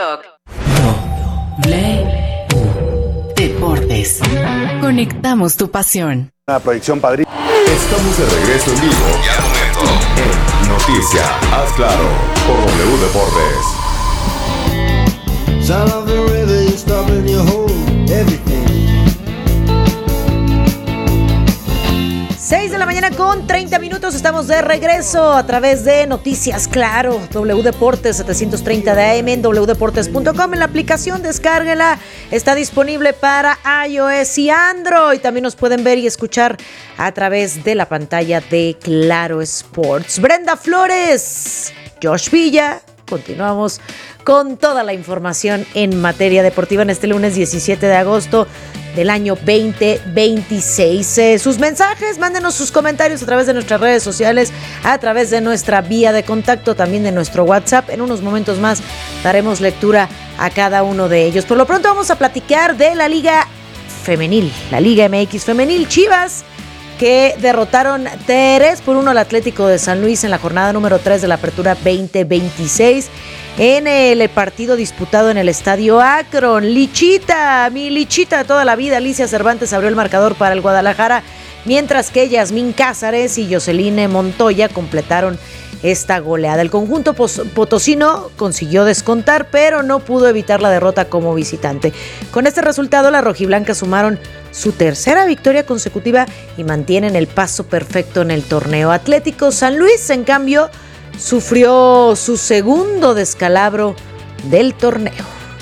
TikTok. Deportes. Conectamos tu pasión. Una proyección padrísima. Estamos de regreso en vivo en Noticia, haz claro, por W Deportes. Sound of the river, you stop and you hold everything. 6 de la mañana con 30 minutos, estamos de regreso a través de Noticias Claro, W Deportes 730 de AM en wdeportes.com, en la aplicación, descárguela, está disponible para iOS y Android, también nos pueden ver y escuchar a través de la pantalla de Claro Sports. Brenda Flores, Josh Villa, continuamos con toda la información en materia deportiva en este lunes 17 de agosto del año 2026. Sus mensajes, mándenos sus comentarios a través de nuestras redes sociales, a través de nuestra vía de contacto, también de nuestro WhatsApp. En unos momentos más daremos lectura a cada uno de ellos. Por lo pronto vamos a platicar de la Liga Femenil, la Liga MX Femenil. Chivas, que derrotaron 3-1 al Atlético de San Luis en la jornada número 3 de la Apertura 2026. En el partido disputado en el Estadio Akron, Lichita, mi Lichita de toda la vida, Alicia Cervantes abrió el marcador para el Guadalajara, mientras que Yasmín Cázares y Joceline Montoya completaron esta goleada. El conjunto potosino consiguió descontar, pero no pudo evitar la derrota como visitante. Con este resultado, las rojiblancas sumaron su tercera victoria consecutiva y mantienen el paso perfecto en el torneo. Atlético San Luis, en cambio, sufrió su segundo descalabro del torneo.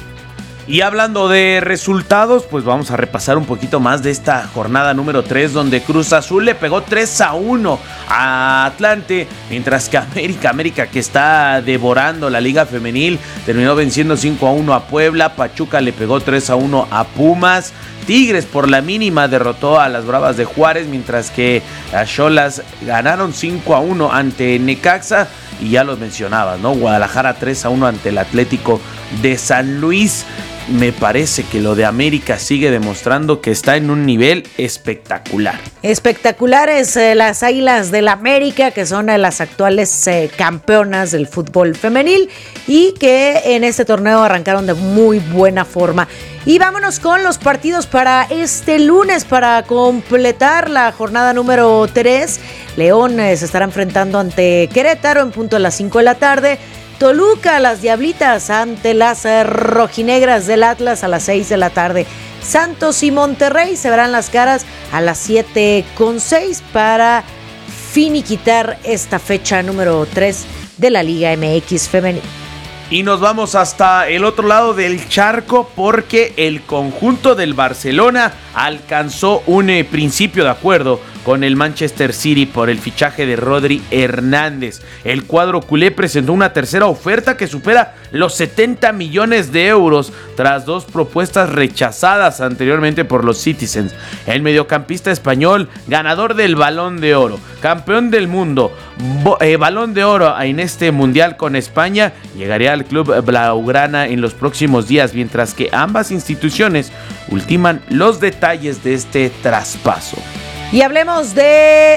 Y hablando de resultados, pues vamos a repasar un poquito más de esta jornada número 3, donde Cruz Azul le pegó 3-1 a Atlante, mientras que América, que está devorando la Liga Femenil, terminó venciendo 5-1 a Puebla. Pachuca le pegó 3-1 a Pumas. Tigres por la mínima derrotó a las Bravas de Juárez, mientras que las Xolas ganaron 5-1 ante Necaxa. Y ya los mencionabas, ¿no? Guadalajara 3-1 ante el Atlético de San Luis. Me parece que lo de América sigue demostrando que está en un nivel espectacular. Espectaculares las Águilas del América, que son las actuales campeonas del fútbol femenil y que en este torneo arrancaron de muy buena forma. Y vámonos con los partidos para este lunes, para completar la jornada número 3. León se estará enfrentando ante Querétaro en punto de las 5 de la tarde. Toluca, las Diablitas ante las rojinegras del Atlas a las 6 de la tarde. Santos y Monterrey se verán las caras a las 7:06 para finiquitar esta fecha número 3 de la Liga MX Femenil. Y nos vamos hasta el otro lado del charco, porque el conjunto del Barcelona alcanzó un principio de acuerdo con el Manchester City por el fichaje de Rodri Hernández. El cuadro culé presentó una tercera oferta que supera los 70 millones de euros tras dos propuestas rechazadas anteriormente por los Citizens. El mediocampista español, ganador del Balón de Oro, campeón del mundo, Balón de Oro en este mundial con España, llegaría al club blaugrana en los próximos días, mientras que ambas instituciones ultiman los detalles de este traspaso. Y hablemos de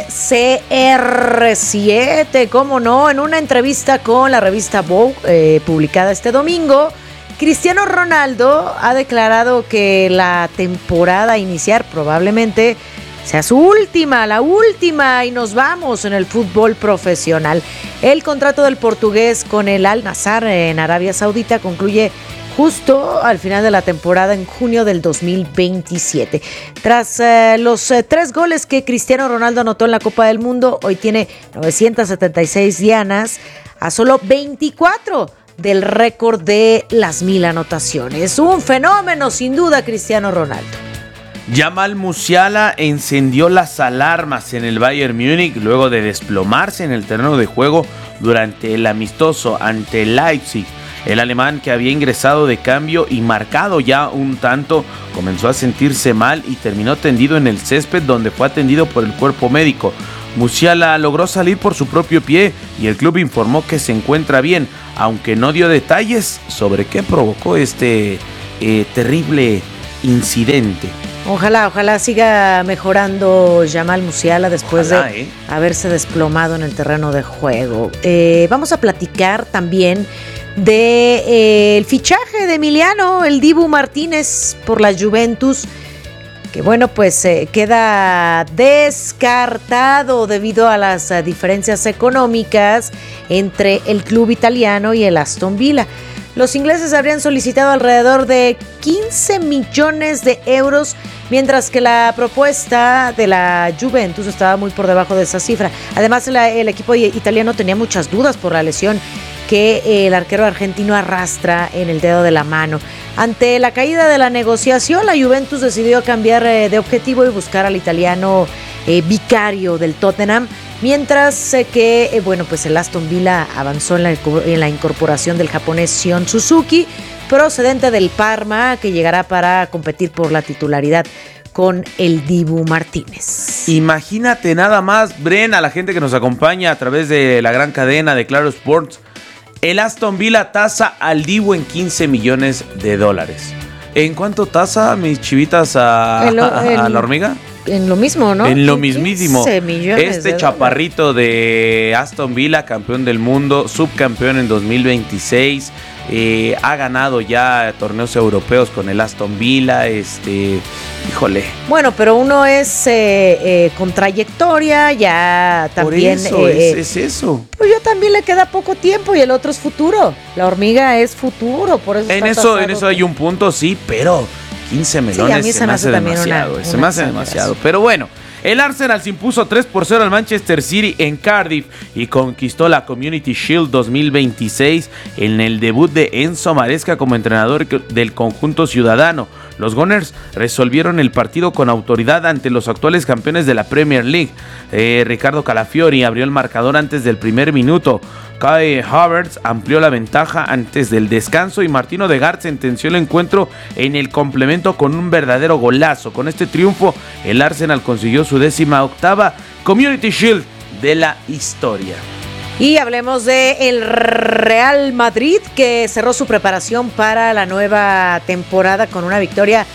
CR7, cómo no, en una entrevista con la revista Vogue, publicada este domingo, Cristiano Ronaldo ha declarado que la temporada a iniciar probablemente sea su última, la última, y nos vamos en el fútbol profesional. El contrato del portugués con el Al-Nassr en Arabia Saudita concluye justo al final de la temporada en junio del 2027. Tras los 3 goles que Cristiano Ronaldo anotó en la Copa del Mundo, hoy tiene 976 dianas a solo 24 del récord de las 1000 anotaciones. Un fenómeno sin duda Cristiano Ronaldo. Jamal Musiala encendió las alarmas en el Bayern Múnich luego de desplomarse en el terreno de juego durante el amistoso ante Leipzig. El alemán, que había ingresado de cambio y marcado ya un tanto, comenzó a sentirse mal y terminó tendido en el césped, donde fue atendido por el cuerpo médico. Musiala logró salir por su propio pie y el club informó que se encuentra bien, aunque no dio detalles sobre qué provocó este terrible incidente. Ojalá siga mejorando Jamal Musiala después de haberse desplomado en el terreno de juego. Vamos a platicar también del fichaje de Emiliano, el Dibu Martínez por la Juventus, que bueno, pues queda descartado debido a las diferencias económicas entre el club italiano y el Aston Villa. Los ingleses habrían solicitado alrededor de 15 millones de euros, mientras que la propuesta de la Juventus estaba muy por debajo de esa cifra. Además, el equipo italiano tenía muchas dudas por la lesión que el arquero argentino arrastra en el dedo de la mano. Ante la caída de la negociación, la Juventus decidió cambiar de objetivo y buscar al italiano vicario del Tottenham, mientras que pues el Aston Villa avanzó en la incorporación del japonés Shion Suzuki, procedente del Parma, que llegará para competir por la titularidad con el Dibu Martínez. Imagínate nada más, Bren, a la gente que nos acompaña a través de la gran cadena de Claro Sports. El Aston Villa tasa al Dibu en $15 millones. ¿En cuánto tasa, mis chivitas, a la hormiga? En lo mismo, ¿no? En lo mismísimo. 15 millones Este chaparrito de Aston Villa, campeón del mundo, subcampeón en 2026, ha ganado ya torneos europeos con el Aston Villa, híjole. Bueno, pero uno es con trayectoria, ya también. Por eso, es eso. Pues ya también le queda poco tiempo y el otro es futuro. La hormiga es futuro, por eso. En eso hay un punto, sí, pero 15 melones, sí, a mí se me hace demasiado. Se me hace demasiado. Pero bueno, el Arsenal se impuso 3-0 al Manchester City en Cardiff y conquistó la Community Shield 2026 en el debut de Enzo Maresca como entrenador del conjunto ciudadano. Los Gunners resolvieron el partido con autoridad ante los actuales campeones de la Premier League. Ricardo Calafiori abrió el marcador antes del primer minuto. Kai Havertz amplió la ventaja antes del descanso y Martino Odegaard sentenció el encuentro en el complemento con un verdadero golazo. Con este triunfo, el Arsenal consiguió su 18ª Community Shield de la historia. Y hablemos de el Real Madrid, que cerró su preparación para la nueva temporada con una victoria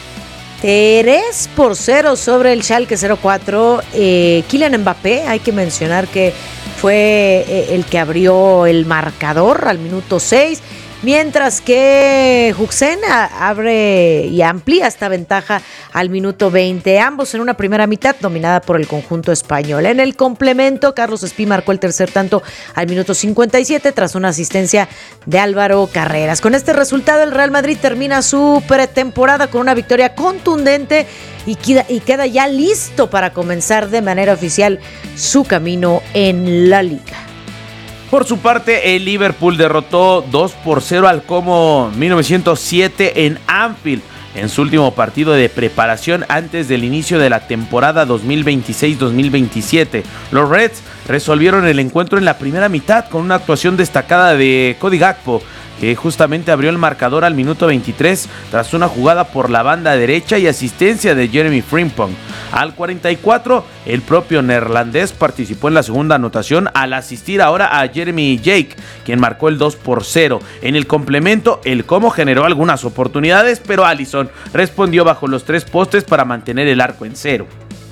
3-0 sobre el Schalke 04. Kylian Mbappé, hay que mencionar que fue el que abrió el marcador al minuto 6, mientras que Huxen abre y amplía esta ventaja al minuto 20, ambos en una primera mitad dominada por el conjunto español. En el complemento, Carlos Espí marcó el tercer tanto al minuto 57 tras una asistencia de Álvaro Carreras. Con este resultado, el Real Madrid termina su pretemporada con una victoria contundente y queda ya listo para comenzar de manera oficial su camino en la liga. Por su parte, el Liverpool derrotó 2-0 al Como 1907 en Anfield en su último partido de preparación antes del inicio de la temporada 2026-2027. Los Reds resolvieron el encuentro en la primera mitad con una actuación destacada de Cody Gakpo, que justamente abrió el marcador al minuto 23 tras una jugada por la banda derecha y asistencia de Jeremy Frimpong. Al 44, el propio neerlandés participó en la segunda anotación al asistir ahora a Jeremy Jake, quien marcó el 2-0. En el complemento, el Como generó algunas oportunidades, pero Alisson respondió bajo los 3 postes para mantener el arco en 0.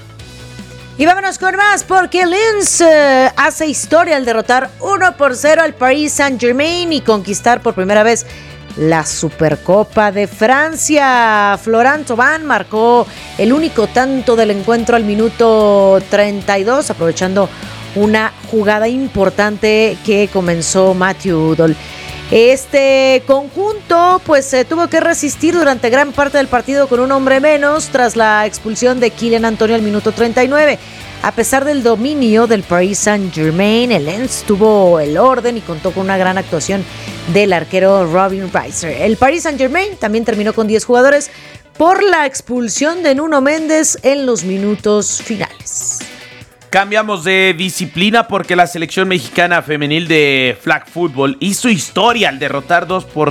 Y vámonos con más, porque Lens hace historia al derrotar 1-0 al Paris Saint-Germain y conquistar por primera vez la Supercopa de Francia. Florent Thauvin marcó el único tanto del encuentro al minuto 32, aprovechando una jugada importante que comenzó Mathieu Udol. Este conjunto pues tuvo que resistir durante gran parte del partido con un hombre menos tras la expulsión de Kylian Antonio al minuto 39. A pesar del dominio del Paris Saint-Germain, el Lens tuvo el orden y contó con una gran actuación del arquero Robin Reiser. El Paris Saint-Germain también terminó con 10 jugadores por la expulsión de Nuno Méndez en los minutos finales. Cambiamos de disciplina porque la selección mexicana femenil de flag football hizo historia al derrotar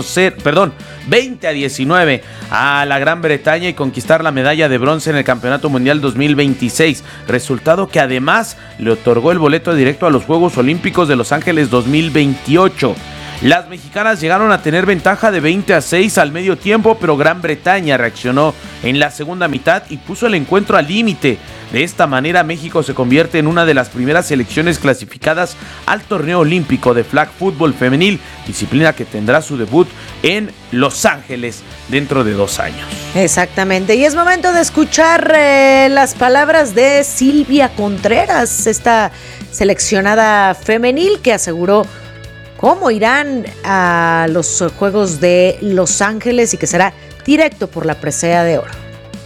20-19 a la Gran Bretaña y conquistar la medalla de bronce en el Campeonato Mundial 2026, resultado que además le otorgó el boleto directo a los Juegos Olímpicos de Los Ángeles 2028. Las mexicanas llegaron a tener ventaja de 20-6 al medio tiempo, pero Gran Bretaña reaccionó en la segunda mitad y puso el encuentro al límite. De esta manera, México se convierte en una de las primeras selecciones clasificadas al torneo olímpico de flag football femenil, disciplina que tendrá su debut en Los Ángeles dentro de 2 años. Exactamente, y es momento de escuchar las palabras de Silvia Contreras, esta seleccionada femenil que aseguró cómo irán a los Juegos de Los Ángeles y que será directo por la presea de oro.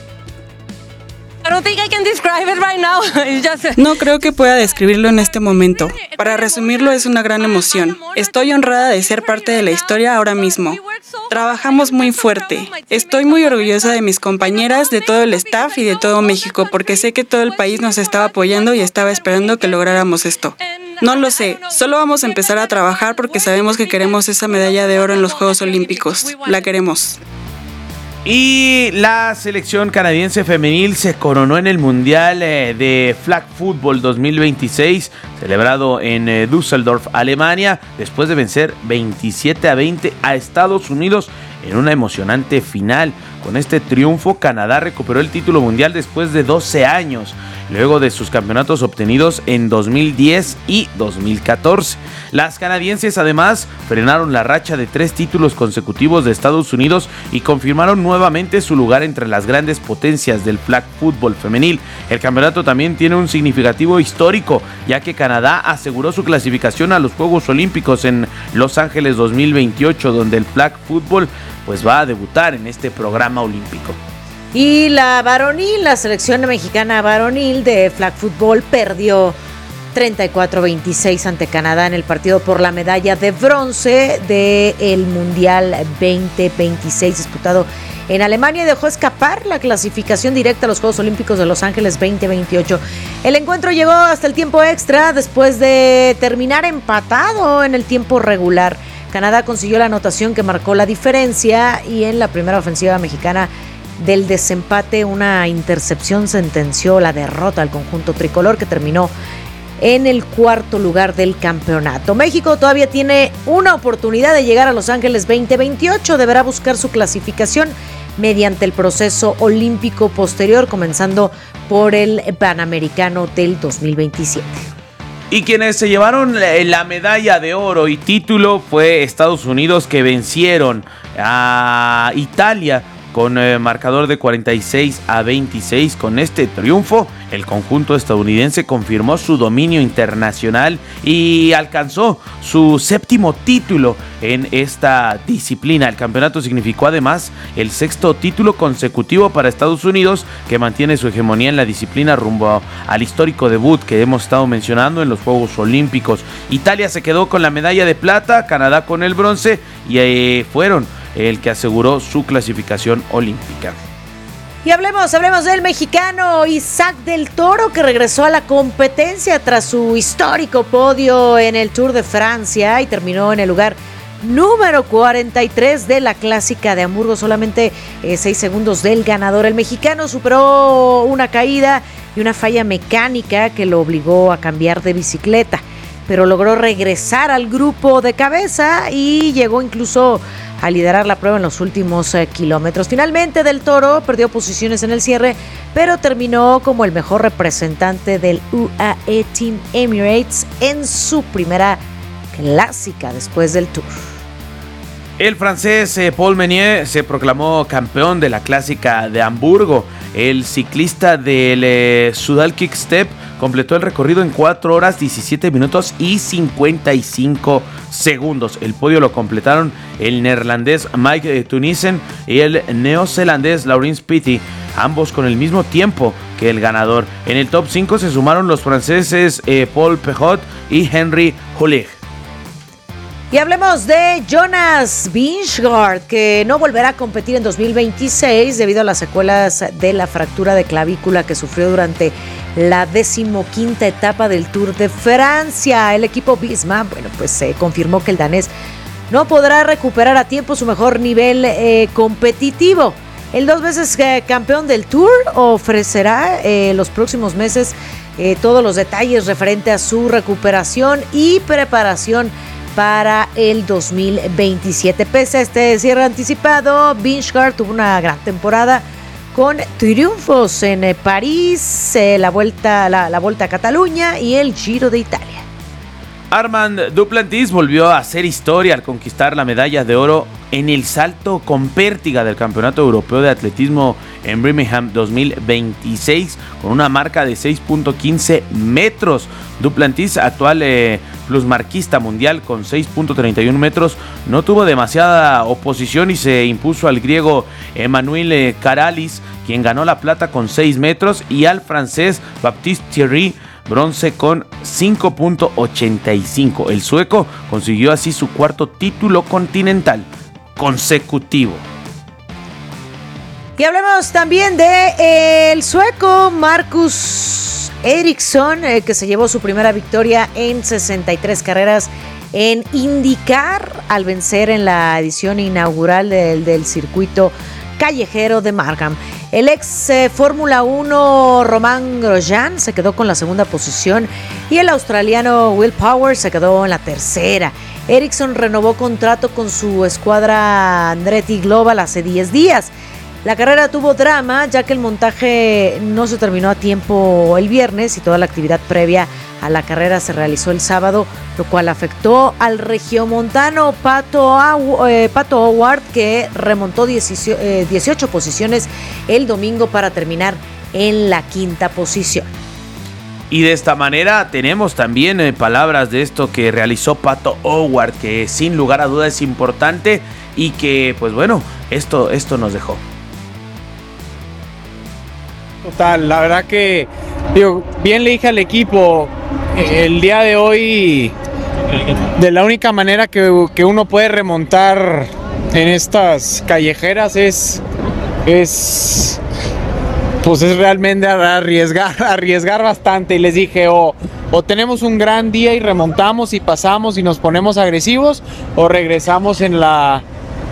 No creo que pueda describirlo en este momento. Para resumirlo, es una gran emoción. Estoy honrada de ser parte de la historia ahora mismo. Trabajamos muy fuerte. Estoy muy orgullosa de mis compañeras, de todo el staff y de todo México, porque sé que todo el país nos estaba apoyando y estaba esperando que lográramos esto. No lo sé, solo vamos a empezar a trabajar porque sabemos que queremos esa medalla de oro en los Juegos Olímpicos. La queremos. Y la selección canadiense femenil se coronó en el Mundial de Flag Football 2026, celebrado en Düsseldorf, Alemania, después de vencer 27-20 a Estados Unidos en una emocionante final. Con este triunfo, Canadá recuperó el título mundial después de 12 años, luego de sus campeonatos obtenidos en 2010 y 2014. Las canadienses además frenaron la racha de 3 títulos consecutivos de Estados Unidos y confirmaron nuevamente su lugar entre las grandes potencias del flag football femenil. El campeonato también tiene un significativo histórico, ya que Canadá aseguró su clasificación a los Juegos Olímpicos en Los Ángeles 2028, donde el flag football pues va a debutar en este programa olímpico. Y la varonil, la selección mexicana varonil de flag football perdió 34-26 ante Canadá en el partido por la medalla de bronce del Mundial 2026 disputado en Alemania y dejó escapar la clasificación directa a los Juegos Olímpicos de Los Ángeles 2028. El encuentro llegó hasta el tiempo extra después de terminar empatado en el tiempo regular. Canadá consiguió la anotación que marcó la diferencia y en la primera ofensiva mexicana del desempate una intercepción sentenció la derrota al conjunto tricolor, que terminó en el 4º lugar del campeonato. México todavía tiene una oportunidad de llegar a Los Ángeles 2028. Deberá buscar su clasificación mediante el proceso olímpico posterior, comenzando por el Panamericano del 2027. Y quienes se llevaron la medalla de oro y título fue Estados Unidos, que vencieron a Italia con marcador de 46-26. Con este triunfo, el conjunto estadounidense confirmó su dominio internacional y alcanzó su 7º título en esta disciplina. El campeonato significó además el 6º título consecutivo para Estados Unidos, que mantiene su hegemonía en la disciplina rumbo al histórico debut que hemos estado mencionando en los Juegos Olímpicos. Italia se quedó con la medalla de plata, Canadá con el bronce y fueron el que aseguró su clasificación olímpica. Y hablemos del mexicano Isaac del Toro, que regresó a la competencia tras su histórico podio en el Tour de Francia y terminó en el lugar número 43 de la clásica de Hamburgo, solamente 6 segundos del ganador. El mexicano superó una caída y una falla mecánica que lo obligó a cambiar de bicicleta, pero logró regresar al grupo de cabeza y llegó incluso a liderar la prueba en los últimos kilómetros. Finalmente, Del Toro perdió posiciones en el cierre, pero terminó como el mejor representante del UAE Team Emirates en su primera clásica después del Tour. El francés Paul Meunier se proclamó campeón de la clásica de Hamburgo. El ciclista del Soudal Quick-Step completó el recorrido en 4 horas, 17 minutos y 55 segundos. El podio lo completaron el neerlandés Mike Teunissen y el neozelandés Laurens Pitty, ambos con el mismo tiempo que el ganador. En el top 5 se sumaron los franceses Paul Pejot y Henry Hullich. Y hablemos de Jonas Vingegaard, que no volverá a competir en 2026 debido a las secuelas de la fractura de clavícula que sufrió durante la 15ª etapa del Tour de Francia. El equipo Visma, confirmó que el danés no podrá recuperar a tiempo su mejor nivel competitivo. El 2 veces campeón del Tour ofrecerá los próximos meses todos los detalles referente a su recuperación y preparación para el 2027. Pese a este cierre anticipado, Vingegaard tuvo una gran temporada con triunfos en París, la Vuelta a Cataluña y el Giro de Italia. Armand Duplantis volvió a hacer historia al conquistar la medalla de oro en el salto con pértiga del Campeonato Europeo de Atletismo en Birmingham 2026 con una marca de 6.15 metros. Duplantis, actual plusmarquista mundial con 6.31 metros, no tuvo demasiada oposición y se impuso al griego Emmanuel Caralis, quien ganó la plata con 6 metros, y al francés Baptiste Thierry, bronce con 5.85. El sueco consiguió así su cuarto título continental consecutivo. Y hablemos también de el sueco Marcus Ericsson, que se llevó su primera victoria en 63 carreras en IndyCar al vencer en la edición inaugural del circuito callejero de Markham. El ex Fórmula 1 Romain Grosjean se quedó con la segunda posición y el australiano Will Power se quedó en la tercera. Ericsson renovó contrato con su escuadra Andretti Global hace 10 días. La carrera tuvo drama, ya que el montaje no se terminó a tiempo el viernes y toda la actividad previa a la carrera se realizó el sábado, lo cual afectó al regiomontano Pato Howard, que remontó 18 posiciones el domingo para terminar en la quinta posición. Y de esta manera tenemos también palabras de esto que realizó Pato Howard, que sin lugar a duda es importante y que, pues bueno, esto nos dejó. Total, la verdad que, bien le dije al equipo, el día de hoy, de la única manera que uno puede remontar en estas callejeras es realmente arriesgar bastante. Y les dije, o tenemos un gran día y remontamos y pasamos y nos ponemos agresivos, o regresamos en la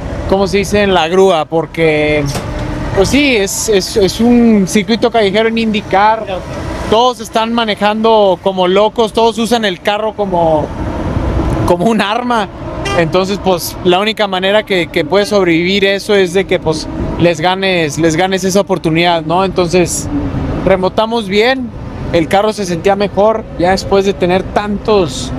grúa, porque pues sí, es un circuito callejero en IndyCar. Todos están manejando como locos, todos usan el carro como un arma. Entonces, pues la única manera que puedes sobrevivir eso es de que pues les ganes esa oportunidad, ¿no? Entonces, remontamos bien, el carro se sentía mejor ya después de tener tantos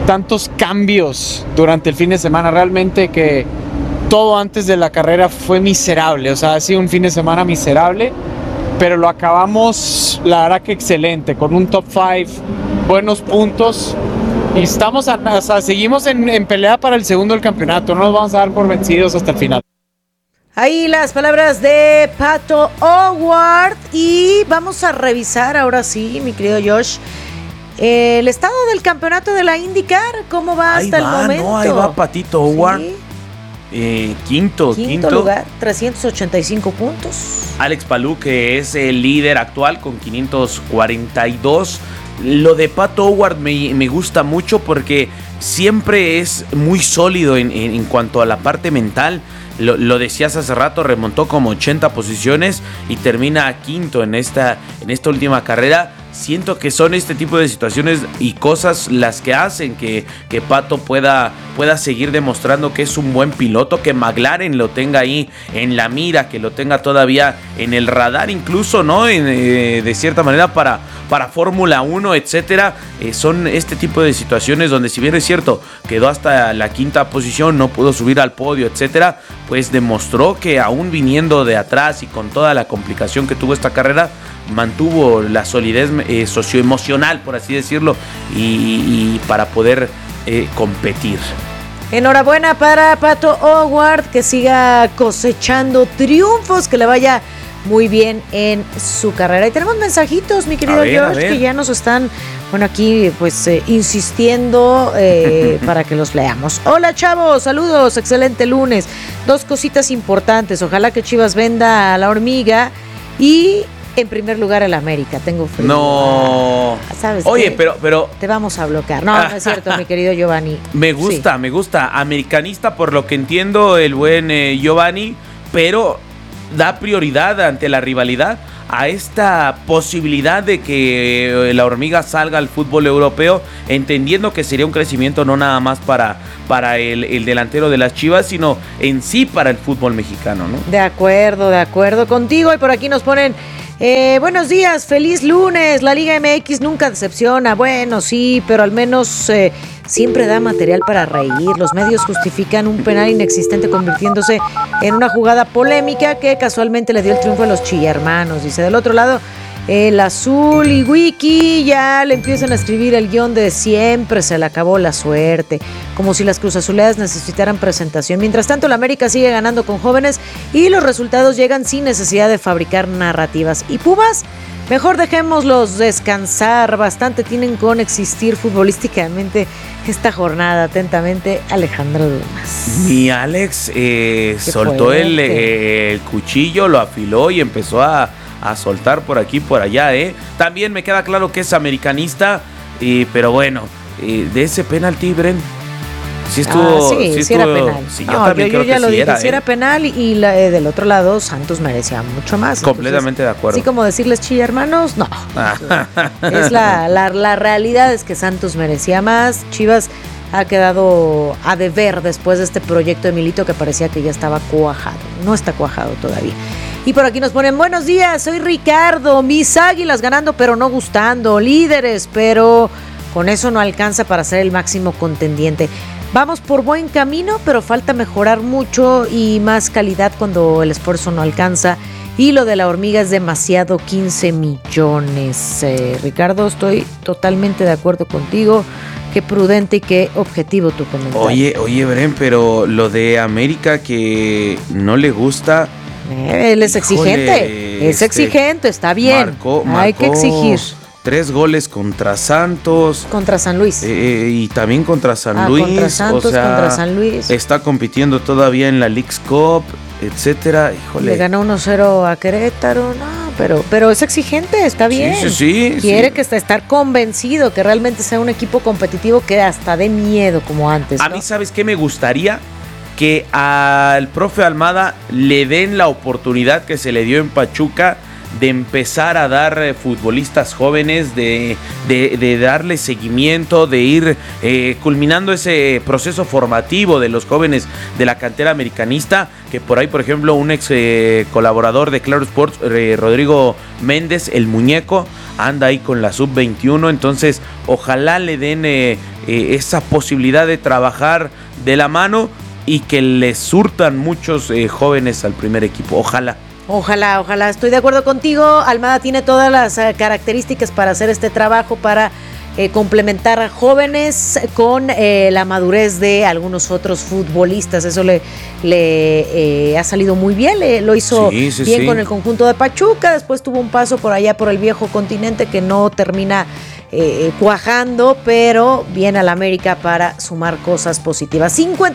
cambios durante el fin de semana. Realmente que todo antes de la carrera fue miserable, o sea, ha sido un fin de semana miserable, pero lo acabamos, la verdad que excelente, con un top 5, buenos puntos, y seguimos en pelea para el segundo del campeonato, no nos vamos a dar por vencidos hasta el final. Ahí las palabras de Pato Howard, y vamos a revisar ahora sí, mi querido Josh, el estado del campeonato de la IndyCar, ¿cómo va hasta el momento? ¿No? Ahí va Patito Howard. ¿Sí? Quinto lugar, 385 puntos. Alex Palou, que es el líder actual con 542. Lo de Pato Howard me gusta mucho porque siempre es muy sólido en cuanto a la parte mental. Lo decías hace rato, remontó como 80 posiciones y termina quinto en esta última carrera. Siento que son este tipo de situaciones y cosas las que hacen que Pato pueda seguir demostrando que es un buen piloto, que McLaren lo tenga ahí en la mira, que lo tenga todavía en el radar incluso, ¿no? De cierta manera para Fórmula 1, etcétera. Son este tipo de situaciones donde, si bien es cierto, quedó hasta la quinta posición, no pudo subir al podio, etcétera, pues demostró que aún viniendo de atrás y con toda la complicación que tuvo esta carrera, mantuvo la solidez socioemocional, por así decirlo, y para poder competir. Enhorabuena para Pato Howard, que siga cosechando triunfos, que le vaya muy bien en su carrera. Y tenemos mensajitos, mi querido George, que ya nos están, aquí pues insistiendo para que los leamos. Hola, chavos, saludos, excelente lunes. 2 cositas importantes, ojalá que Chivas venda a la hormiga y en primer lugar el América. Tengo frío. No. ¿Sabes? Oye, pero te vamos a bloquear. No es cierto, mi querido Giovanni. Me gusta. Americanista, por lo que entiendo, el buen Giovanni, pero da prioridad ante la rivalidad a esta posibilidad de que la hormiga salga al fútbol europeo, entendiendo que sería un crecimiento no nada más para el delantero de las Chivas, sino en sí para el fútbol mexicano, ¿no? De acuerdo contigo. Y por aquí nos ponen: buenos días, feliz lunes. La Liga MX nunca decepciona. Bueno, sí, pero al menos siempre da material para reír. Los medios justifican un penal inexistente convirtiéndose en una jugada polémica que casualmente le dio el triunfo a los Chillermanos. Dice, del otro lado, el Azul y Wiki ya le empiezan a escribir el guión de siempre se le acabó la suerte, como si las cruzazuleadas necesitaran presentación. Mientras tanto, la América sigue ganando con jóvenes y los resultados llegan sin necesidad de fabricar narrativas. ¿Y Pumas? Mejor dejémoslos descansar, bastante tienen con existir futbolísticamente esta jornada. Atentamente, Alejandro Dumas. Mi Alex soltó el cuchillo, lo afiló y empezó a soltar por aquí por allá, También me queda claro que es americanista, pero bueno, de ese penalti, Bren, sí estuvo, sí era penal. Sí, yo ya lo dije, sí era penal y del otro lado Santos merecía mucho más. Completamente de acuerdo. Así como decirles Chillermanos, no. Es la realidad es que Santos merecía más. Chivas ha quedado a deber después de este proyecto de Milito que parecía que ya estaba cuajado. No está cuajado todavía. Y por aquí nos ponen, buenos días, soy Ricardo, mis Águilas ganando pero no gustando, líderes, pero con eso no alcanza para ser el máximo contendiente. Vamos por buen camino, pero falta mejorar mucho y más calidad cuando el esfuerzo no alcanza. Y lo de la hormiga es demasiado, 15 millones. Ricardo, estoy totalmente de acuerdo contigo. Qué prudente y qué objetivo tu comentario. Oye, Bren, pero lo de América que no le gusta... Él es exigente, está bien. Marcó hay que exigir. 3 goles contra Santos. Contra San Luis. Y también contra San Luis. Contra Santos, contra San Luis. Está compitiendo todavía en la Leagues Cup, etcétera. Híjole. Le ganó 1-0 a Querétaro, no, pero es exigente, está bien. Sí. Quiere que estar convencido que realmente sea un equipo competitivo que hasta dé miedo como antes, ¿no? A mí, ¿sabes qué me gustaría? Que al profe Almada le den la oportunidad que se le dio en Pachuca de empezar a dar futbolistas jóvenes, de darle seguimiento, de ir culminando ese proceso formativo de los jóvenes de la cantera americanista, que por ahí, por ejemplo, un ex colaborador de Claro Sports, Rodrigo Méndez, el muñeco, anda ahí con la sub-21, entonces ojalá le den esa posibilidad de trabajar de la mano y que le surtan muchos jóvenes al primer equipo, ojalá, estoy de acuerdo contigo. Almada tiene todas las características para hacer este trabajo, para complementar a jóvenes con la madurez de algunos otros futbolistas. Eso le ha salido muy bien, lo hizo bien con el conjunto de Pachuca, después tuvo un paso por allá por el viejo continente que no termina cuajando, pero viene al América para sumar cosas positivas.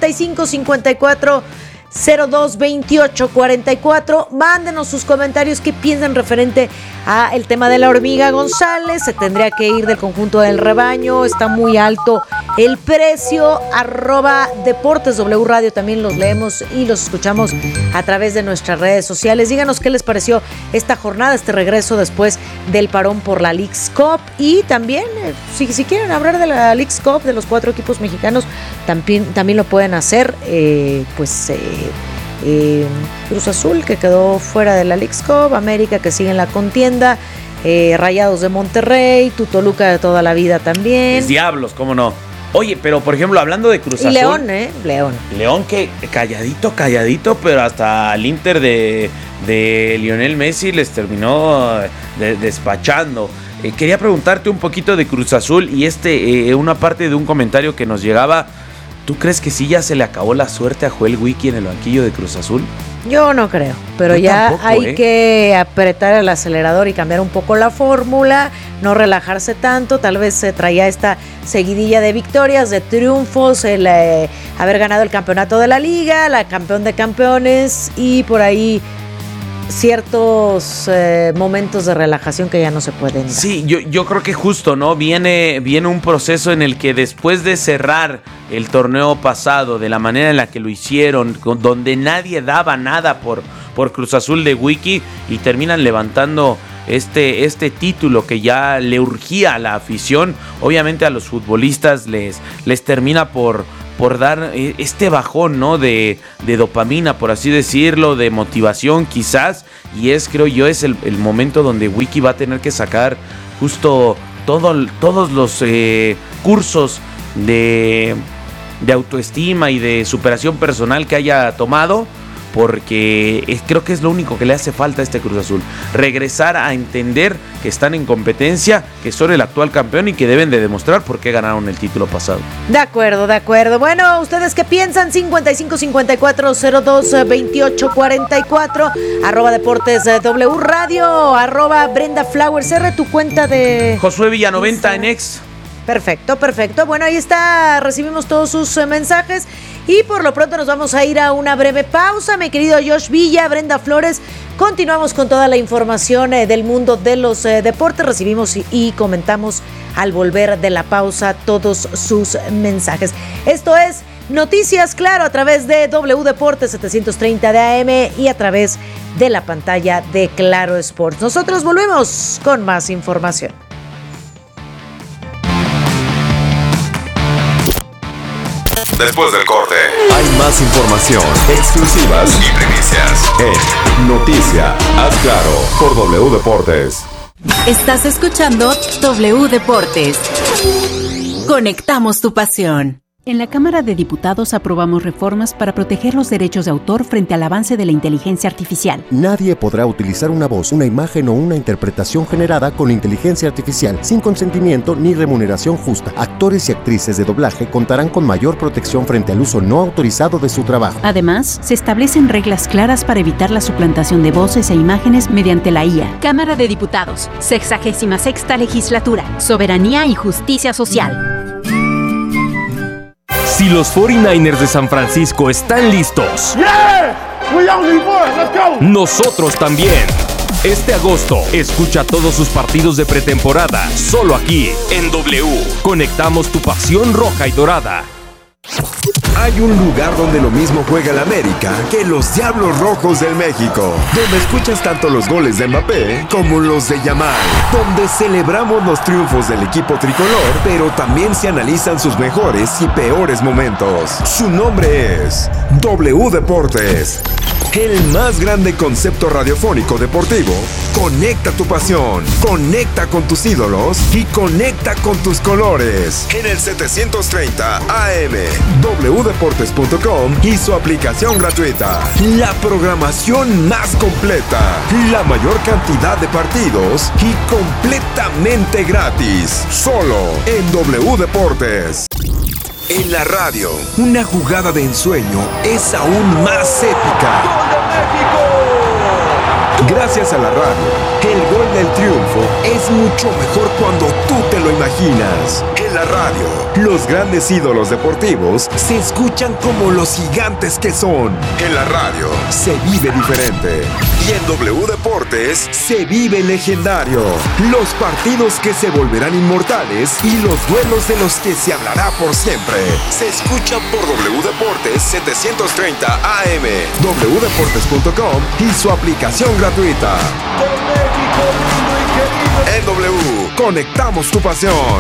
55-54-02-28-44. Mándenos sus comentarios, qué piensan referente a el tema de la hormiga González. Se tendría que ir del conjunto del rebaño, está muy alto el precio. @Deportes W Radio, también los leemos y los escuchamos a través de nuestras redes sociales. Díganos qué les pareció esta jornada, este regreso después del parón por la Leagues Cup, y también si quieren hablar de la Leagues Cup, de los 4 equipos mexicanos, también lo pueden hacer. Cruz Azul, que quedó fuera de la Leagues Cup, América, que sigue en la contienda, Rayados de Monterrey, tu Toluca de toda la vida también. Es Diablos, cómo no. Oye, pero por ejemplo, hablando de Cruz Azul. Y León, León que calladito, pero hasta el Inter de Lionel Messi les terminó despachando. Quería preguntarte un poquito de Cruz Azul y una parte de un comentario que nos llegaba. ¿Tú crees que sí ya se le acabó la suerte a Joel Wiki en el banquillo de Cruz Azul? Yo no creo, pero yo ya tampoco, hay que apretar el acelerador y cambiar un poco la fórmula, no relajarse tanto. Tal vez se traía esta seguidilla de victorias, de triunfos, el haber ganado el campeonato de la liga, la campeón de campeones, y por ahí ciertos momentos de relajación que ya no se pueden dar. Sí, yo creo que justo, ¿no? Viene un proceso en el que después de cerrar el torneo pasado de la manera en la que lo hicieron, donde nadie daba nada por Cruz Azul de Wiki y terminan levantando este título que ya le urgía a la afición. Obviamente a los futbolistas les termina por dar este bajón, ¿no? de dopamina, por así decirlo, de motivación quizás, y creo yo, es el momento donde Wiki va a tener que sacar justo todos los cursos de autoestima y de superación personal que haya tomado, porque creo que es lo único que le hace falta a este Cruz Azul, regresar a entender que están en competencia, que son el actual campeón y que deben de demostrar por qué ganaron el título pasado. De acuerdo. Bueno, ¿ustedes qué piensan? 5554022844, @Deportes W Radio, @Brenda Flowers R, tu cuenta de Josué Villanoventa en X. Perfecto. Bueno, ahí está, recibimos todos sus mensajes y por lo pronto nos vamos a ir a una breve pausa. Mi querido Josh Villa, Brenda Flores, continuamos con toda la información del mundo de los deportes. Recibimos y comentamos al volver de la pausa todos sus mensajes. Esto es Noticias Claro a través de W Deportes 730 de AM y a través de la pantalla de Claro Sports. Nosotros volvemos con más información. Después del corte, hay más información, exclusivas y primicias en Noticia Haz Claro por W Deportes. Estás escuchando W Deportes. Conectamos tu pasión. En la Cámara de Diputados aprobamos reformas para proteger los derechos de autor frente al avance de la inteligencia artificial. Nadie podrá utilizar una voz, una imagen o una interpretación generada con inteligencia artificial sin consentimiento ni remuneración justa. Actores y actrices de doblaje contarán con mayor protección frente al uso no autorizado de su trabajo. Además, se establecen reglas claras para evitar la suplantación de voces e imágenes mediante la IA. Cámara de Diputados, 66ª Legislatura, Soberanía y Justicia Social. Si los 49ers de San Francisco están listos, nosotros también. Este agosto, escucha todos sus partidos de pretemporada, solo aquí, en W. Conectamos tu pasión roja y dorada. Hay un lugar donde lo mismo juega el América que los Diablos Rojos del México, donde escuchas tanto los goles de Mbappé como los de Yamal, donde celebramos los triunfos del equipo tricolor, pero también se analizan sus mejores y peores momentos. Su nombre es W Deportes, el más grande concepto radiofónico deportivo. Conecta tu pasión, conecta con tus ídolos y conecta con tus colores. En el 730 AM, wdeportes.com y su aplicación gratuita. La programación más completa, la mayor cantidad de partidos y completamente gratis. Solo en W Deportes. En la radio, una jugada de ensueño es aún más épica. ¡Gol de México! Gracias a la radio, el gol del triunfo es mucho mejor cuando tú te lo imaginas. En la radio, los grandes ídolos deportivos se escuchan como los gigantes que son. En la radio, se vive diferente. Y en W Deportes, se vive legendario. Los partidos que se volverán inmortales y los duelos de los que se hablará por siempre. Se escucha por W Deportes 730 AM, wdeportes.com y su aplicación gratuita. En W, conectamos tu pasión.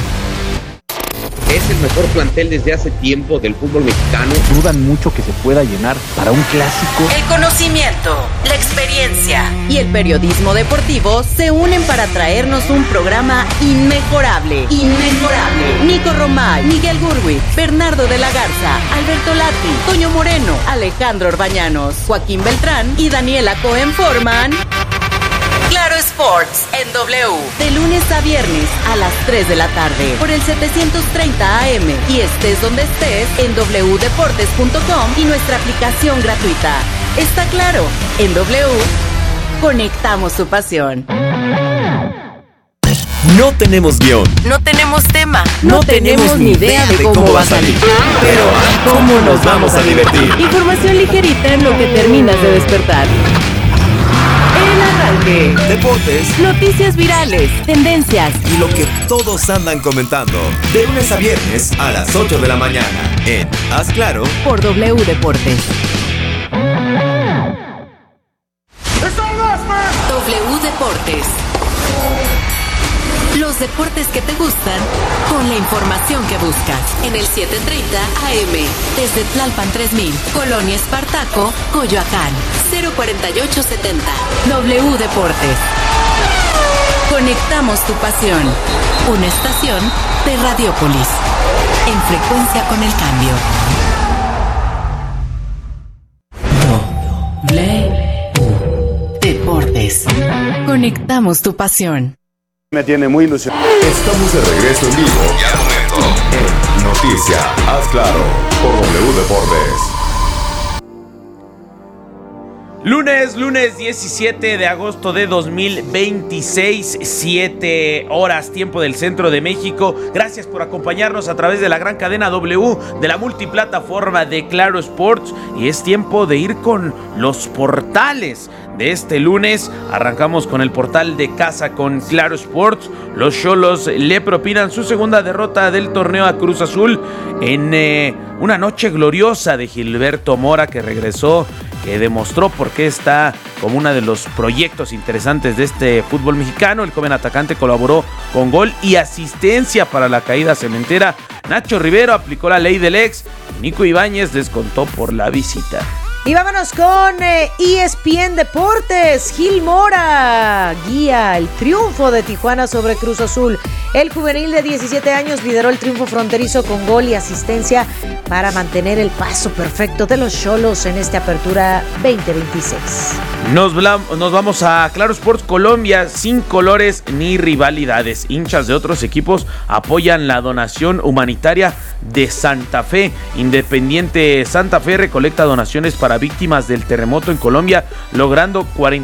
Es el mejor plantel desde hace tiempo del fútbol mexicano. Dudan mucho que se pueda llenar para un clásico. El conocimiento, la experiencia y el periodismo deportivo se unen para traernos un programa inmejorable. Nico Romay, Miguel Gurwi, Bernardo de la Garza, Alberto Lati, Toño Moreno, Alejandro Orbañanos, Joaquín Beltrán y Daniela Cohen forman Claro Sports en W, de lunes a viernes a las 3 de la tarde por el 730 AM y estés donde estés en wdeportes.com y nuestra aplicación gratuita. Está claro, en W conectamos tu pasión. No tenemos guión. No tenemos tema. No tenemos ni idea de cómo va a salir. Pero ¿cómo nos vamos a divertir? Información ligerita en lo que terminas de despertar. Arranque. Deportes, Noticias virales, tendencias y lo que todos andan comentando. De lunes a viernes a las 8 de la mañana en Haz Claro por W Deportes. deportes. Los deportes que te gustan con la información que buscas en el 7:30 AM desde Tlalpan 3000, Colonia Espartaco, Coyoacán, 04870. W Deportes. Conectamos tu pasión. Una estación de Radiopolis. En frecuencia con el cambio. W Deportes. Conectamos tu pasión. Me tiene muy ilusionado. Estamos de regreso en vivo y al momento en Noticia, haz claro, por W Deportes. Lunes 17 de agosto de 2026, 7 horas, tiempo del centro de México. Gracias por acompañarnos a través de la gran cadena W de la multiplataforma de Claro Sports. Y es tiempo de ir con los portales de este lunes. Arrancamos con el portal de casa con Claro Sports. Los Xolos le propinan su segunda derrota del torneo a Cruz Azul en una noche gloriosa de Gilberto Mora, que regresó, que demostró por qué está como uno de los proyectos interesantes de este fútbol mexicano. El joven atacante colaboró con gol y asistencia para la caída cementera. Nacho Rivero aplicó la ley del ex. Nico Ibáñez descontó por la visita. Y vámonos con ESPN Deportes. Gil Mora guía el triunfo de Tijuana sobre Cruz Azul. El juvenil de 17 años lideró el triunfo fronterizo con gol y asistencia para mantener el paso perfecto de los Xolos en esta apertura 2026. Nos vamos a Claro Sports Colombia, sin colores ni rivalidades. Hinchas de otros equipos apoyan la donación humanitaria de Santa Fe. Independiente Santa Fe recolecta donaciones para víctimas del terremoto en Colombia, logrando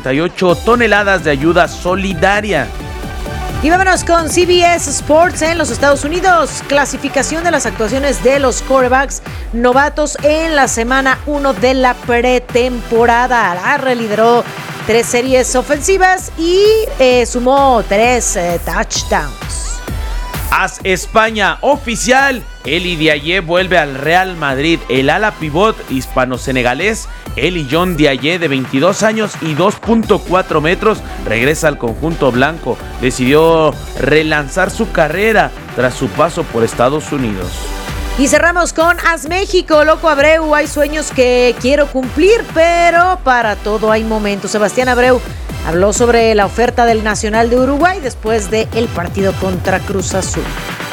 48 toneladas de ayuda solidaria. Y vámonos con CBS Sports en los Estados Unidos. Clasificación de las actuaciones de los quarterbacks novatos en la semana 1 de la pretemporada. Larry lideró 3 series ofensivas y sumó 3 touchdowns. AS España oficial. Eli Diaye vuelve al Real Madrid. El ala pivot hispano-senegalés Eli John Diaye, de 22 años y 2.4 metros, regresa al conjunto blanco. Decidió relanzar su carrera tras su paso por Estados Unidos. Y cerramos con AS México. Loco Abreu, hay sueños que quiero cumplir, pero para todo hay momentos. Sebastián Abreu habló sobre la oferta del Nacional de Uruguay después del partido contra Cruz Azul.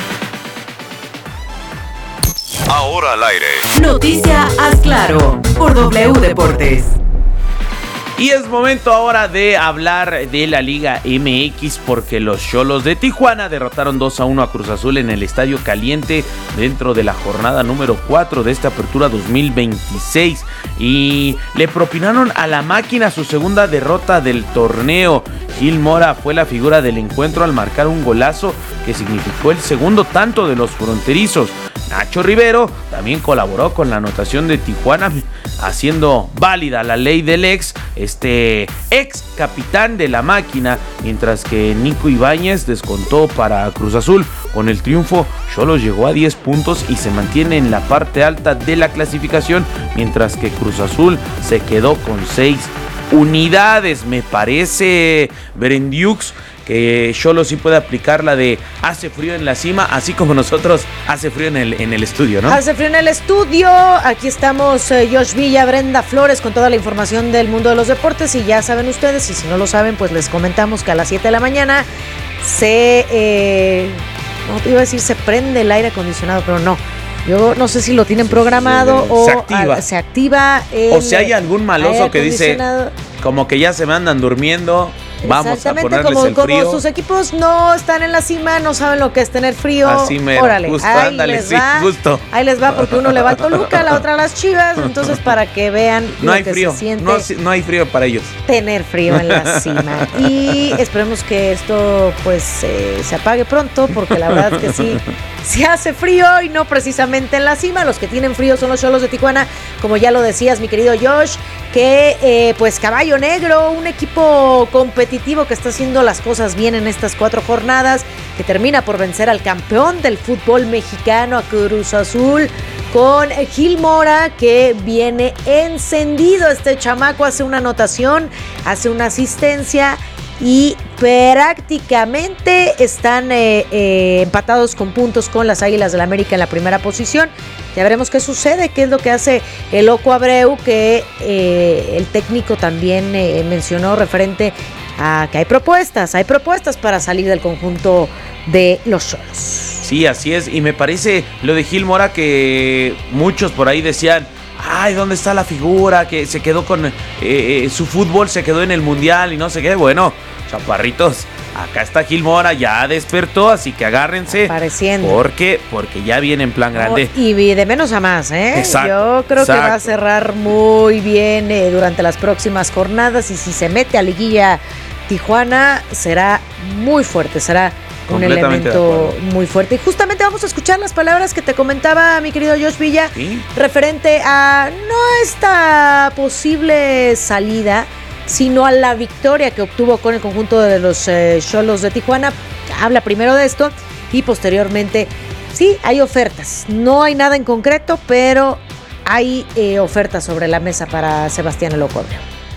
Ahora al aire. Noticia haz claro por W Deportes. Y es momento ahora de hablar de la Liga MX, porque los Xolos de Tijuana derrotaron 2-1 a Cruz Azul en el Estadio Caliente dentro de la jornada número 4 de esta apertura 2026. Y le propinaron a la máquina su segunda derrota del torneo. Gil Mora fue la figura del encuentro al marcar un golazo que significó el segundo tanto de los fronterizos. Nacho Rivero también colaboró con la anotación de Tijuana, haciendo válida la ley del ex capitán de la máquina, mientras que Nico Ibáñez descontó para Cruz Azul. Con el triunfo, Xolos llegó a 10 puntos y se mantiene en la parte alta de la clasificación, mientras que Cruz Azul se quedó con 6 unidades. Me parece, Berendiux, que Xolos sí puede aplicar la de hace frío en la cima, así como nosotros hace frío en el estudio, ¿no? Hace frío en el estudio. Aquí estamos Josh Villa, Brenda Flores, con toda la información del mundo de los deportes. Y ya saben ustedes, y si no lo saben, pues les comentamos que a las 7 de la mañana no te iba a decir se prende el aire acondicionado, pero no. Yo no sé si lo tienen programado o se activa. O si hay algún maloso que dice como que ya se me andan durmiendo. Vamos a ponerles el frío. Como sus equipos no están en la cima, no saben lo que es tener frío. Así mero, órale, justo, ahí ándale, les sí, va, justo. Ahí les va, porque uno le va al Toluca, la otra a las Chivas. Entonces, para que vean no lo hay que frío, se siente. no hay frío para ellos. Tener frío en la cima. Y esperemos que esto pues se apague pronto, porque la verdad es que sí, se hace frío y no precisamente en la cima. Los que tienen frío son los Xolos de Tijuana, como ya lo decías, mi querido Josh, que pues Caballo Negro, un equipo competitivo que está haciendo las cosas bien en estas 4 jornadas, que termina por vencer al campeón del fútbol mexicano, a Cruz Azul, con Gil Mora, que viene encendido. Este chamaco hace una anotación, hace una asistencia y prácticamente están empatados con puntos con las Águilas del la América en la primera posición. Ya veremos qué sucede, qué es lo que hace el Loco Abreu, que el técnico también mencionó referente a que hay propuestas para salir del conjunto de los Xolos. Sí, así es, y me parece lo de Gil Mora, que muchos por ahí decían, ay, ¿dónde está la figura? Que se quedó con su fútbol, se quedó en el Mundial y no sé qué. Bueno, chaparritos, acá está Gil Mora, ya despertó, así que agárrense. Pareciendo. Porque ya viene en plan grande. Y de menos a más, ¿eh? Exacto, yo creo exacto. que va a cerrar muy bien durante las próximas jornadas, y si se mete a liguilla Tijuana, será muy fuerte, será un elemento muy fuerte. Y justamente vamos a escuchar las palabras que te comentaba mi querido Josh Villa, ¿sí?, referente a no esta posible salida, sino a la victoria que obtuvo con el conjunto de los Xolos de Tijuana. Habla primero de esto y posteriormente, sí, hay ofertas. No hay nada en concreto, pero hay ofertas sobre la mesa para Sebastián El Loco Abreu.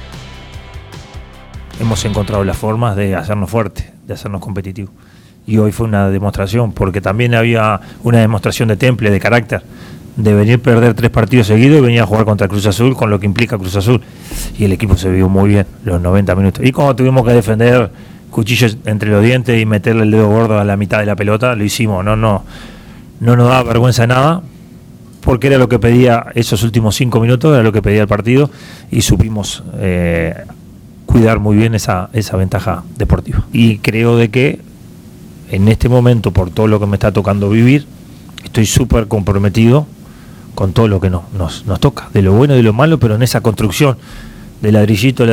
Hemos encontrado las formas de hacernos fuertes, de hacernos competitivos. Y hoy fue una demostración, porque también había una demostración de temple, de carácter, de venir a perder 3 partidos seguidos y venir a jugar contra Cruz Azul, con lo que implica Cruz Azul. Y el equipo se vio muy bien los 90 minutos. Y cuando tuvimos que defender cuchillos entre los dientes y meterle el dedo gordo a la mitad de la pelota, lo hicimos. No nos daba vergüenza nada, porque era lo que pedía esos últimos 5 minutos, era lo que pedía el partido, y supimos cuidar muy bien esa ventaja deportiva. Y creo de que en este momento, por todo lo que me está tocando vivir, estoy súper comprometido con todo lo que nos toca, de lo bueno y de lo malo, pero en esa construcción de ladrillito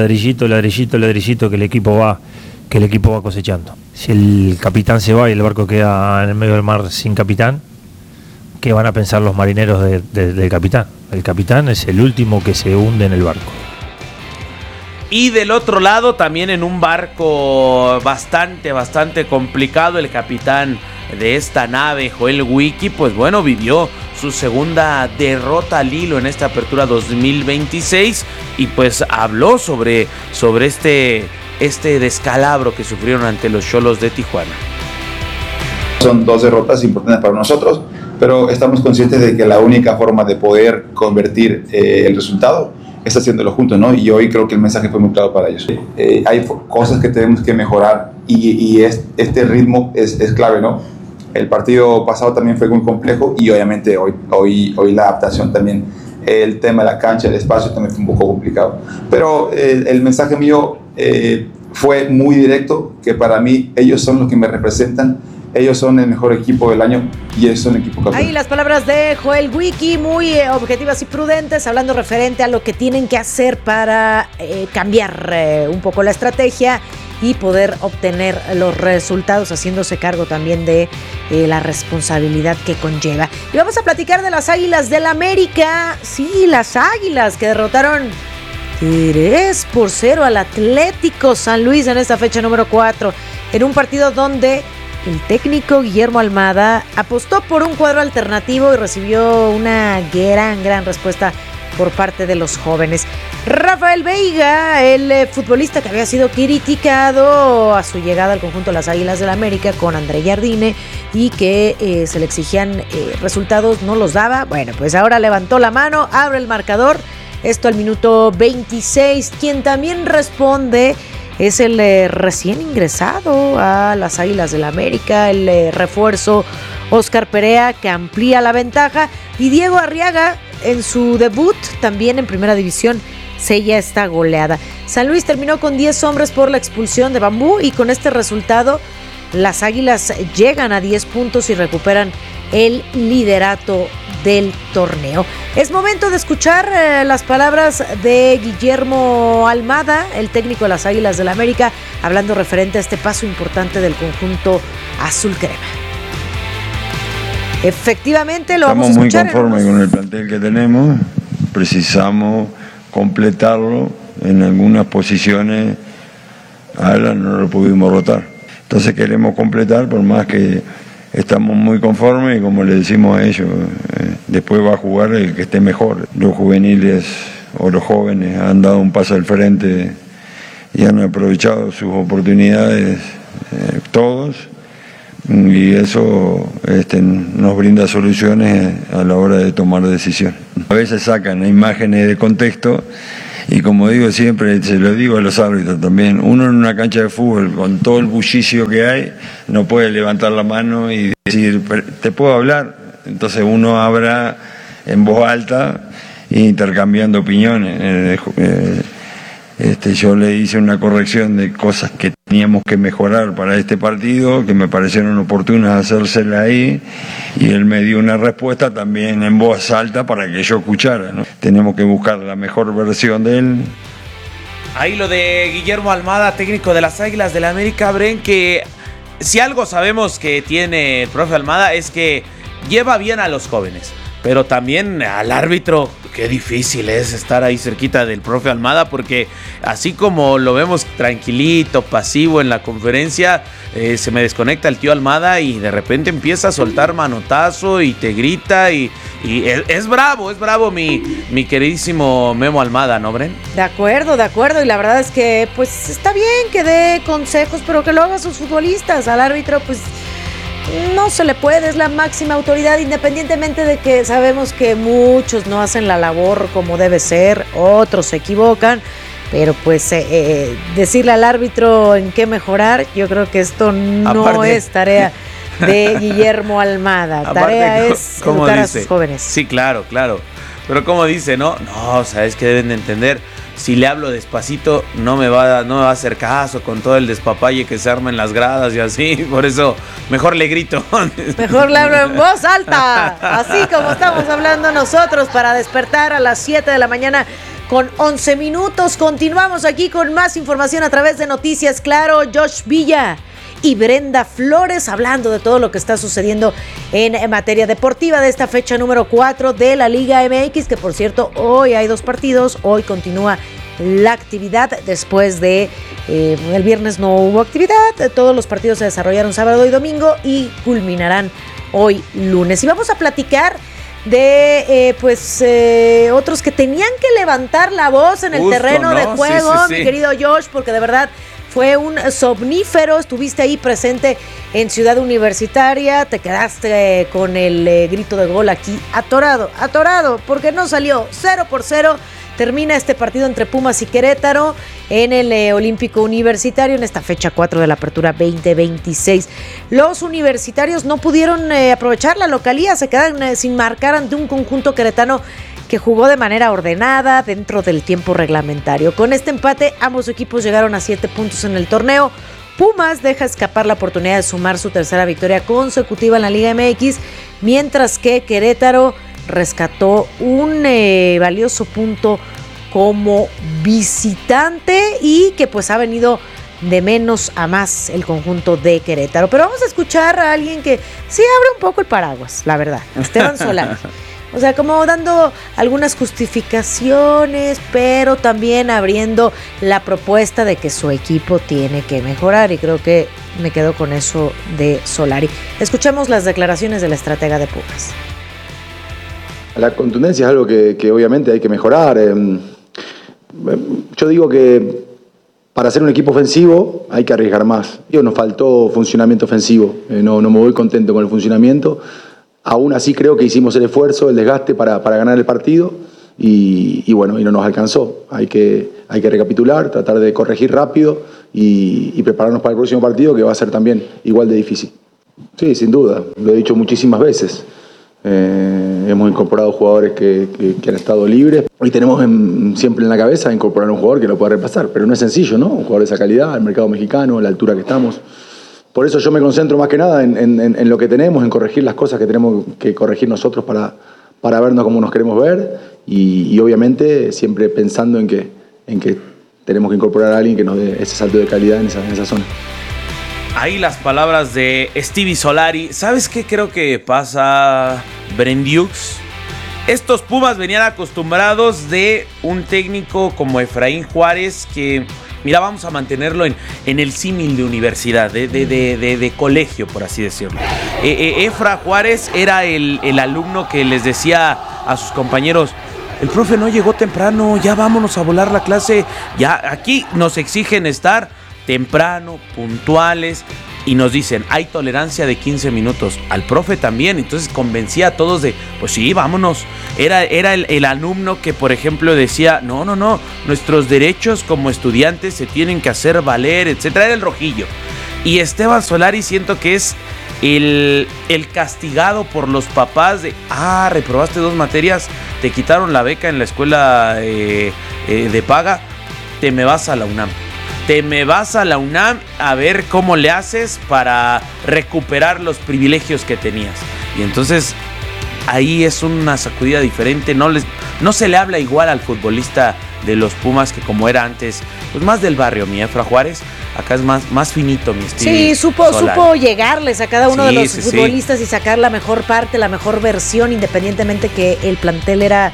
que el equipo va cosechando. Si el capitán se va y el barco queda en el medio del mar sin capitán, ¿qué van a pensar los marineros del capitán? El capitán es el último que se hunde en el barco. Y del otro lado, también en un barco bastante complicado, el capitán de esta nave, Joel Wiki, pues bueno, vivió su segunda derrota al hilo en esta apertura 2026, y pues habló sobre este descalabro que sufrieron ante los Xolos de Tijuana. Son 2 derrotas importantes para nosotros, pero estamos conscientes de que la única forma de poder convertir el resultado es haciéndolo juntos, ¿no? Y hoy creo que el mensaje fue muy claro para ellos. Hay cosas que tenemos que mejorar, y este ritmo es clave, ¿no? El partido pasado también fue muy complejo, y obviamente hoy la adaptación también, el tema de la cancha, el espacio también fue un poco complicado. Pero el mensaje mío fue muy directo, que para mí ellos son los que me representan. Ellos son el mejor equipo del año y ellos son el equipo campeón. Ahí las palabras de Joel Wiki, muy objetivas y prudentes, hablando referente a lo que tienen que hacer para cambiar un poco la estrategia y poder obtener los resultados, haciéndose cargo también de la responsabilidad que conlleva. Y vamos a platicar de las Águilas del la América. Sí, las Águilas que derrotaron 3-0 al Atlético San Luis en esta fecha número 4, en un partido donde el técnico Guillermo Almada apostó por un cuadro alternativo y recibió una gran respuesta por parte de los jóvenes. Rafael Veiga, el futbolista que había sido criticado a su llegada al conjunto de las Águilas del la América con André Jardine y que se le exigían resultados, no los daba. Bueno, pues ahora levantó la mano, abre el marcador, esto al minuto 26. Quien también responde es el recién ingresado a las Águilas del la América, el refuerzo Oscar Perea, que amplía la ventaja, y Diego Arriaga, en su debut también en Primera División, sella esta goleada. San Luis terminó con 10 hombres por la expulsión de Bambú, y con este resultado las Águilas llegan a 10 puntos y recuperan el liderato del torneo. Es momento de escuchar las palabras de Guillermo Almada, el técnico de las Águilas del la América, hablando referente a este paso importante del conjunto azul crema. Efectivamente, lo vamos a escuchar. Estamos muy conformes con el plantel que tenemos, precisamos completarlo. En algunas posiciones a Alan no lo pudimos rotar, entonces queremos completar, por más que estamos muy conformes, y como le decimos a ellos, después va a jugar el que esté mejor. Los juveniles o los jóvenes han dado un paso al frente y han aprovechado sus oportunidades todos, y eso nos brinda soluciones a la hora de tomar decisiones. A veces sacan imágenes de contexto y, como digo siempre, se lo digo a los árbitros también, uno en una cancha de fútbol con todo el bullicio que hay no puede levantar la mano y decir, ¿te puedo hablar? Entonces uno habla en voz alta intercambiando opiniones. Yo le hice una corrección de cosas que teníamos que mejorar para este partido, que me parecieron oportunas hacérsela ahí, y él me dio una respuesta también en voz alta para que yo escuchara, ¿no? Tenemos que buscar la mejor versión de él. Ahí lo de Guillermo Almada, técnico de las Águilas del América, Bren, que si algo sabemos que tiene el profe Almada es que lleva bien a los jóvenes, pero también al árbitro. Qué difícil es estar ahí cerquita del profe Almada, porque así como lo vemos tranquilito, pasivo en la conferencia, se me desconecta el tío Almada y de repente empieza a soltar manotazo y te grita y es bravo mi queridísimo Memo Almada, ¿no, Bren? De acuerdo, y la verdad es que pues está bien que dé consejos, pero que lo hagan sus futbolistas. Al árbitro pues no se le puede, es la máxima autoridad, independientemente de que sabemos que muchos no hacen la labor como debe ser, otros se equivocan, pero pues decirle al árbitro en qué mejorar, yo creo que esto no es tarea de Guillermo Almada. Tarea es educar a sus jóvenes. Sí, claro. Pero como dice, no, sabes que deben de entender. Si le hablo despacito, no me va a hacer caso con todo el despapalle que se arma en las gradas y así. Por eso, mejor le grito. Mejor le hablo en voz alta, así como estamos hablando nosotros, para despertar a las 7 de la mañana con 11 minutos. Continuamos aquí con más información a través de Noticias Claro. Josh Villa y Brenda Flores hablando de todo lo que está sucediendo en materia deportiva de esta fecha número 4 de la Liga MX, que por cierto hoy hay 2 partidos, hoy continúa la actividad después de el viernes no hubo actividad, todos los partidos se desarrollaron sábado y domingo y culminarán hoy lunes. Y vamos a platicar de otros que tenían que levantar la voz en el terreno de juego, sí. Mi querido Josh, porque de verdad fue un somnífero. Estuviste ahí presente en Ciudad Universitaria, te quedaste con el grito de gol aquí atorado, porque no salió. 0-0 termina este partido entre Pumas y Querétaro en el Olímpico Universitario en esta fecha 4 de la Apertura 2026. Los universitarios no pudieron aprovechar la localía, se quedan sin marcar ante un conjunto queretano que jugó de manera ordenada dentro del tiempo reglamentario. Con este empate, ambos equipos llegaron a 7 puntos en el torneo. Pumas deja escapar la oportunidad de sumar su tercera victoria consecutiva en la Liga MX, mientras que Querétaro rescató un valioso punto como visitante y que pues ha venido de menos a más el conjunto de Querétaro. Pero vamos a escuchar a alguien que sí abre un poco el paraguas, la verdad, Esteban Solari. O sea, como dando algunas justificaciones, pero también abriendo la propuesta de que su equipo tiene que mejorar, y creo que me quedo con eso de Solari. Escuchemos las declaraciones del estratega de Pumas. La contundencia es algo que obviamente hay que mejorar. Yo digo que para ser un equipo ofensivo hay que arriesgar más. Nos faltó funcionamiento ofensivo, no me voy contento con el funcionamiento. Aún así creo que hicimos el esfuerzo, el desgaste para ganar el partido y no nos alcanzó. Hay que recapitular, tratar de corregir rápido y prepararnos para el próximo partido, que va a ser también igual de difícil. Sí, sin duda, lo he dicho muchísimas veces. Hemos incorporado jugadores que han estado libres. Hoy tenemos siempre en la cabeza incorporar un jugador que lo pueda repasar, pero no es sencillo, ¿no? Un jugador de esa calidad, el mercado mexicano, la altura que estamos. Por eso yo me concentro más que nada en lo que tenemos, en corregir las cosas que tenemos que corregir nosotros para vernos como nos queremos ver y obviamente siempre pensando en que tenemos que incorporar a alguien que nos dé ese salto de calidad en esa zona. Ahí las palabras de Stevie Solari. ¿Sabes qué creo que pasa, Brendiux? Estos Pumas venían acostumbrados de un técnico como Efraín Juárez que... Mira, vamos a mantenerlo en el símil de universidad, de colegio, por así decirlo. Efra Juárez era el alumno que les decía a sus compañeros, el profe no llegó temprano, ya vámonos a volar la clase. Ya aquí nos exigen estar temprano, puntuales, y nos dicen, hay tolerancia de 15 minutos. Al profe también, entonces convencía a todos de, pues sí, vámonos. Era el alumno que, por ejemplo, decía, no, nuestros derechos como estudiantes se tienen que hacer valer, etcétera. Era el rojillo. Y Esteban Solari siento que es el castigado por los papás de, reprobaste 2 materias, te quitaron la beca en la escuela de paga, te me vas a la UNAM. Te me vas a la UNAM a ver cómo le haces para recuperar los privilegios que tenías. Y entonces ahí es una sacudida diferente. No se le habla igual al futbolista de los Pumas que como era antes, pues más del barrio, mi Efra Juárez. Acá es más finito, mi estilo. Sí, supo llegarles a cada uno de los futbolistas y sacar la mejor parte, la mejor versión, independientemente que el plantel era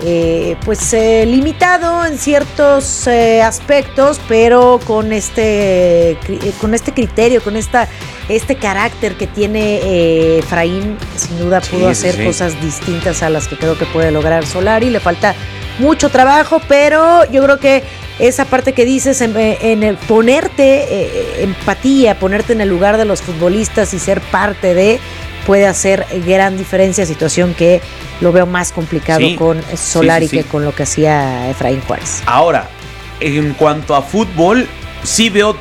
limitado en ciertos aspectos, pero con este criterio, con este carácter que tiene Efraín, sin duda pudo hacer cosas distintas a las que creo que puede lograr Solari. Le falta mucho trabajo, pero yo creo que esa parte que dices en el ponerte empatía, ponerte en el lugar de los futbolistas y ser parte de, puede hacer gran diferencia, situación que lo veo más complicado con Solari que con lo que hacía Efraín Juárez. Ahora, en cuanto a fútbol, sí veo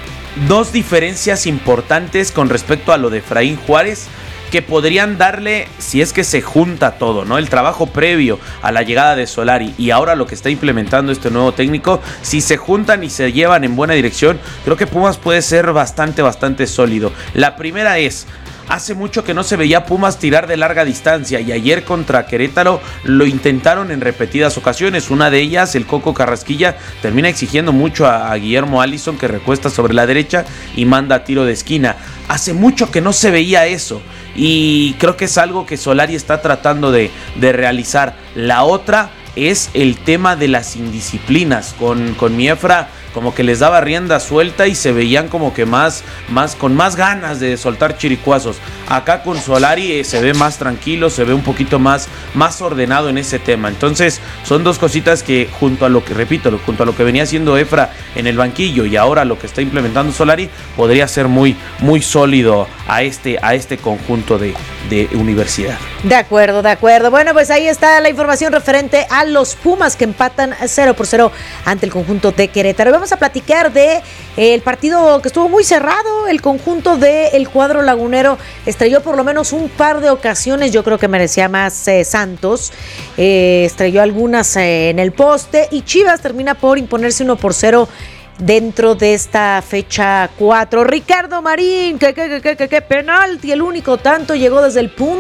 2 diferencias importantes con respecto a lo de Efraín Juárez, que podrían darle, si es que se junta todo, ¿no? El trabajo previo a la llegada de Solari y ahora lo que está implementando este nuevo técnico, si se juntan y se llevan en buena dirección, creo que Pumas puede ser bastante sólido. La primera es, hace mucho que no se veía Pumas tirar de larga distancia y ayer contra Querétaro lo intentaron en repetidas ocasiones. Una de ellas, el Coco Carrasquilla, termina exigiendo mucho a Guillermo Allison, que recuesta sobre la derecha y manda a tiro de esquina. Hace mucho que no se veía eso y creo que es algo que Solari está tratando de realizar. La otra es el tema de las indisciplinas. Con mi Efra como que les daba rienda suelta y se veían como que con más ganas de soltar chiricuazos. Acá con Solari se ve más tranquilo, se ve un poquito más ordenado en ese tema. Entonces son 2 cositas que junto a lo que venía haciendo Efra en el banquillo y ahora lo que está implementando Solari, podría ser muy sólido a este conjunto de universidad. De acuerdo. Bueno, pues ahí está la información referente a los Pumas que empatan 0-0 ante el conjunto de Querétaro. Vamos a platicar de el partido que estuvo muy cerrado. El conjunto del cuadro lagunero estrelló por lo menos un par de ocasiones. Yo creo que merecía más Santos. Estrelló algunas en el poste y Chivas termina por imponerse 1-0 dentro de esta fecha 4. Ricardo Marín, que penalti, el único tanto llegó desde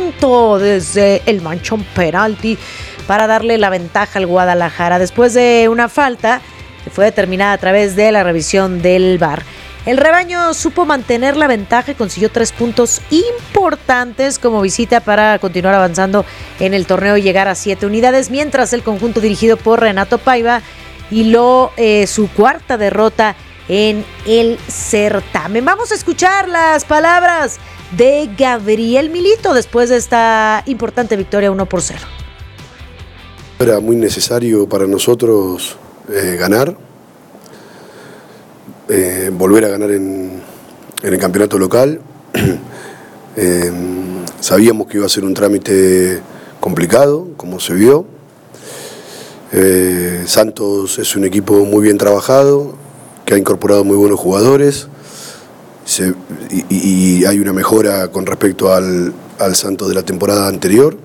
el manchón penalti para darle la ventaja al Guadalajara después de una falta que fue determinada a través de la revisión del VAR. El rebaño supo mantener la ventaja y consiguió 3 puntos importantes como visita para continuar avanzando en el torneo y llegar a 7 unidades, mientras el conjunto dirigido por Renato Paiva hiló su 4ª derrota en el certamen. Vamos a escuchar las palabras de Gabriel Milito después de esta importante victoria 1-0. Era muy necesario para nosotros ganar, volver a ganar en el campeonato local. Sabíamos que iba a ser un trámite complicado, como se vio. Santos es un equipo muy bien trabajado, que ha incorporado muy buenos jugadores y hay una mejora con respecto al Santos de la temporada anterior.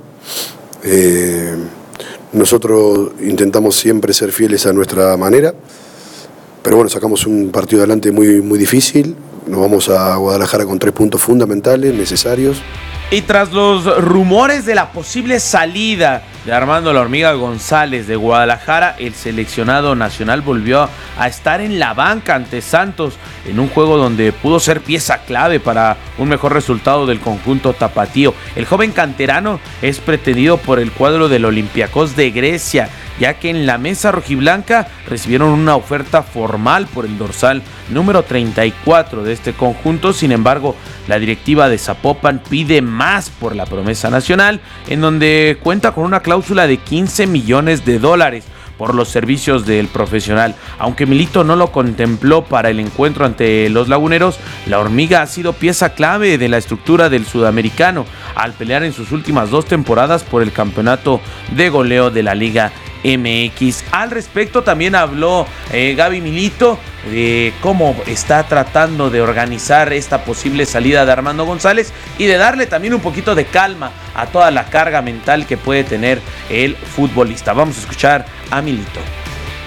Nosotros intentamos siempre ser fieles a nuestra manera, pero bueno, sacamos un partido adelante muy difícil. Nos vamos a Guadalajara con 3 puntos fundamentales, necesarios. Y tras los rumores de la posible salida de Armando La Hormiga González de Guadalajara, el seleccionado nacional volvió a estar en la banca ante Santos en un juego donde pudo ser pieza clave para un mejor resultado del conjunto tapatío. El joven canterano es pretendido por el cuadro del Olympiacos de Grecia ya que en la mesa rojiblanca recibieron una oferta formal por el dorsal número 34 de este conjunto. Sin embargo, la directiva de Zapopan pide más por la promesa nacional, en donde cuenta con una cláusula de $15 millones por los servicios del profesional. Aunque Milito no lo contempló para el encuentro ante los laguneros, la hormiga ha sido pieza clave de la estructura del sudamericano al pelear en sus últimas 2 temporadas por el campeonato de goleo de la Liga MX. Al respecto también habló Gaby Milito de cómo está tratando de organizar esta posible salida de Armando González y de darle también un poquito de calma a toda la carga mental que puede tener el futbolista. Vamos a escuchar a Milito.